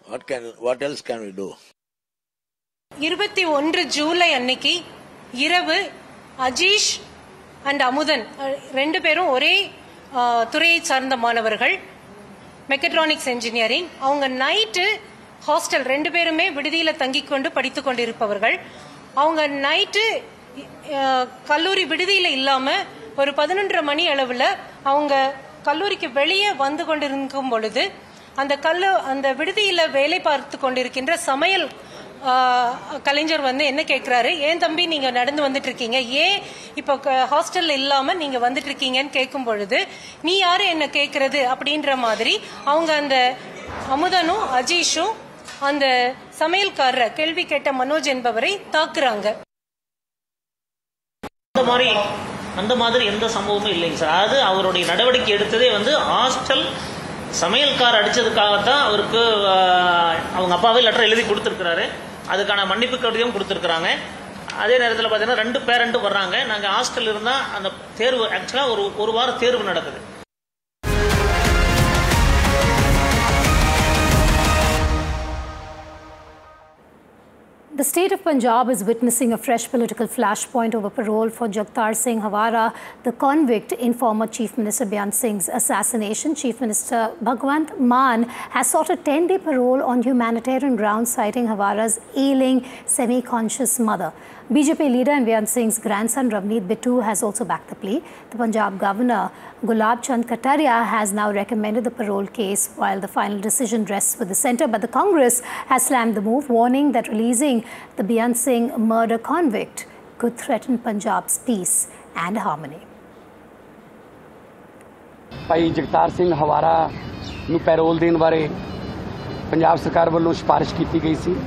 What else can we do? 21 July அன்னைக்கு இரவு Ajeesh and Amudhan ரெண்டு பேரும் ஒரே துறையை சார்ந்த மாணவர்கள், மெக்கட்ரானிக்ஸ் இன்ஜினியரிங். அவங்க நைட்டு ஹாஸ்டல், ரெண்டு பேருமே விடுதியில் தங்கிக் கொண்டு படித்து கொண்டிருப்பவர்கள். அவங்க நைட்டு கல்லூரி விடுதியில் இல்லாமல் ஒரு 11:30 மணி அளவில் அவங்க கல்லூரிக்கு வெளியே வந்து கொண்டிருக்கும் பொழுது அந்த விடுதியில் வேலை பார்த்து கொண்டிருக்கின்ற சமையல் கலைஞர் வந்து என்ன கேட்குறாரு, ஏன் தம்பி நீங்கள் நடந்து வந்துட்டு இருக்கீங்க, ஏன் இப்போ ஹாஸ்டலில் இல்லாமல் நீங்கள் வந்துட்டு இருக்கீங்கன்னு கேட்கும் பொழுது, நீ யாரு என்ன கேட்கறது அப்படின்ற மாதிரி அவங்க அந்த அமுதனும் அஜீஷும் அந்த சமையல்காரரை கேள்வி கேட்ட மனோஜ் என்பவரை தாக்குறாங்க. அந்த மாதிரி எந்த சம்பவமும் இல்லைங்க சார். அது அவருடைய நடவடிக்கை எடுத்ததே வந்து ஹாஸ்டல் சமையல்கார் அடித்ததுக்காகத்தான் அவருக்கு அவங்க அப்பாவே லெட்டர் எழுதி கொடுத்துருக்குறாரு. அதுக்கான மன்னிப்பு கடிதம் கொடுத்துருக்குறாங்க. அதே நேரத்தில் பார்த்தீங்கன்னா 2 பேரண்ட்டும் வர்றாங்க. நாங்கள் ஹாஸ்டல் இருந்தால் அந்த தேர்வு ஆக்சுவலாக ஒரு வாரம் தேர்வு நடக்குது. The state of Punjab is witnessing a fresh political flashpoint over parole for Jagtar Singh Hawara, the convict in former Chief Minister Byan Singh's assassination. Chief Minister Bhagwant Mann has sought a 10-day parole on humanitarian grounds, citing Hawara's ailing, semi-conscious mother. BJP leader and Byan Singh's grandson Ravneet Bittu has also backed the plea. The Punjab governor Gulab Chand Kataria has now recommended the parole case, while the final decision rests with the centre. But the Congress has slammed the move, warning that releasing the Byan Singh murder convict could threaten Punjab's peace and harmony. Bhai Jagtar Singh Hawara ਨੂੰ parole ਦੇਣ ਬਾਰੇ ਪੰਜਾਬ ਸਰਕਾਰ ਵੱਲੋਂ ਸਿਫਾਰਿਸ਼ ਕੀਤੀ ਗਈ ਸੀ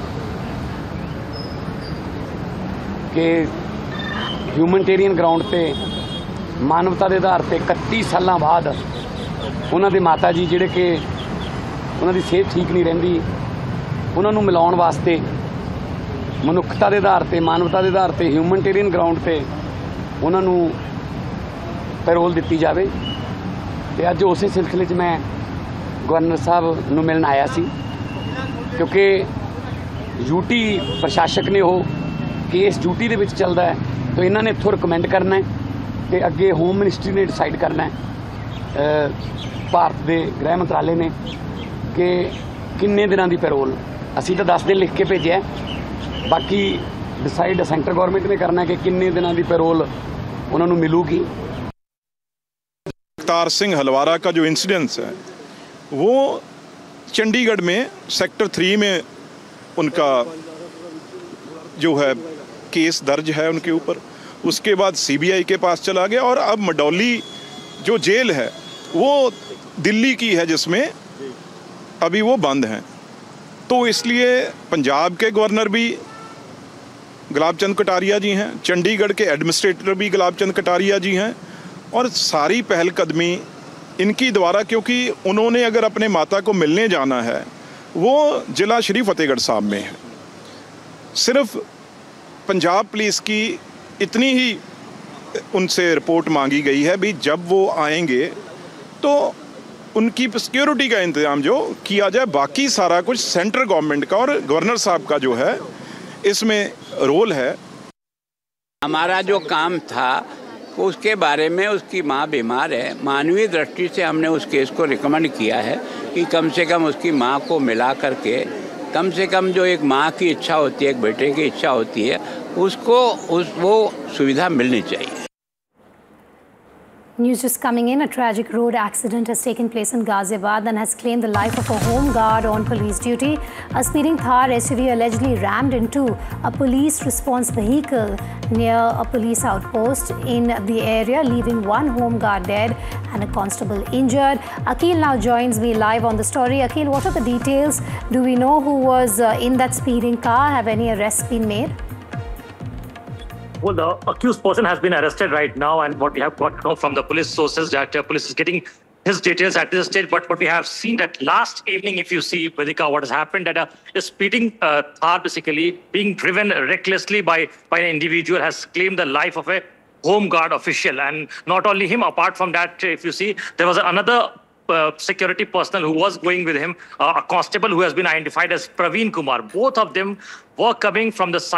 ਕਿ humanitarian ground ਤੇ ਮਾਨਵਤਾ ਦੇ ਆਧਾਰ ਤੇ 31 ਸਾਲਾਂ ਬਾਅਦ ਉਹਨਾਂ ਦੇ ਮਾਤਾ ਜੀ ਜਿਹੜੇ ਕਿ ਉਹਨਾਂ ਦੀ ਸਿਹਤ ਠੀਕ ਨਹੀਂ ਰਹਿੰਦੀ, ਉਹਨਾਂ ਨੂੰ ਮਿਲਾਉਣ ਵਾਸਤੇ ਮਨੁੱਖਤਾ ਦੇ ਆਧਾਰ ਤੇ, ਮਾਨਵਤਾ ਦੇ ਆਧਾਰ ਤੇ ਹਿਊਮਨਟੇਰੀਅਨ ਗਰਾਊਂਡ ਤੇ ਉਹਨਾਂ ਨੂੰ ਪੈਰੋਲ ਦਿੱਤੀ ਜਾਵੇ। ਤੇ ਅੱਜ ਉਸੇ ਸਿਲਸਿਲੇ 'ਚ ਮੈਂ ਗਵਰਨਰ ਸਾਹਿਬ ਨੂੰ ਮਿਲਣ ਆਇਆ ਸੀ, ਕਿਉਂਕਿ ਯੂਟੀ ਪ੍ਰਸ਼ਾਸਕ ਨੇ ਉਹ ਕੇਸ ਡਿਊਟੀ ਦੇ ਵਿੱਚ ਚੱਲਦਾ ਹੈ, ਤਾਂ ਇਹਨਾਂ ਨੇ ਇੱਥੋਂ ਰਿਕਮੈਂਡ ਕਰਨਾ ਹੈ ਤੇ ਅੱਗੇ ਹੋਮ ਮਿਨਿਸਟਰੀ ਨੇ ਡਿਸਾਈਡ ਕਰਨਾ ਹੈ, ਭਾਰਤ ਦੇ ਗ੍ਰਹਿ ਮੰਤਰਾਲੇ ਨੇ, ਕਿ ਕਿੰਨੇ ਦਿਨਾਂ ਦੀ ਪੈਰੋਲ। ਅਸੀਂ ਤਾਂ 10 ਦਿਨ ਲਿਖ ਕੇ ਭੇਜਿਆ, ਬਾਕੀ ਡਿਸਾਈਡ ਸੈਂਟਰ ਗਵਰਨਮੈਂਟ ਨੇ करना है कि किन्ने दिनों की पैरोल उन्होंने मिलूगी। जगतार सिंह हलवारा का जो इंसिडेंस है वो चंडीगढ़ में सेक्टर 3 में उनका जो है केस दर्ज है उनके ऊपर, उसके बाद सीबीआई के पास चला गया और अब मडौली जो जेल है वो दिल्ली की है जिसमें अभी वो बंद हैं। तो इसलिए पंजाब के गवर्नर भी गुलाब चंद कटारिया जी हैं, चंडीगढ़ के एडमिनिस्ट्रेटर भी गुलाब चंद कटारिया जी हैं, और सारी पहलकदमी इनकी द्वारा, क्योंकि उन्होंने अगर अपने माता को मिलने जाना है वो ज़िला श्री फतेहगढ़ साहब में है। सिर्फ पंजाब पुलिस की इतनी ही उनसे रिपोर्ट मांगी गई है भी जब वो आएंगे तो उनकी सिक्योरिटी का इंतज़ाम जो किया जाए, बाकी सारा कुछ सेंट्रल गवर्नमेंट का और गवर्नर साहब का जो है इसमें रोल है। हमारा जो काम था उसके बारे में, उसकी माँ बीमार है, मानवीय दृष्टि से हमने उस केस को रिकमेंड किया है कि कम से कम उसकी माँ को मिला करके, कम से कम जो एक माँ की इच्छा होती है, एक बेटे की इच्छा होती है, उसको वो सुविधा मिलनी चाहिए। News just coming in. A tragic road accident has taken place in Ghaziabad and has claimed the life of a home guard on police duty. A speeding Thar SUV allegedly rammed into a police response vehicle near a police outpost in the area, leaving one home guard dead and a constable injured. Akhil now joins me live on the story. Akhil, what are the details? Do we know who was in that speeding car? Have any arrests been made? Well, the accused person has been arrested right now, and what we have got to know from the police sources that police is getting his details at this stage. But what we have seen that last evening, if you see, Vedika, what has happened, that a speeding Thar basically being driven recklessly by an individual has claimed the life of a home guard official. And not only him, apart from that, if you see, there was another security personnel who was going with him, a constable who has been identified as Praveen Kumar. Both of them were coming from the side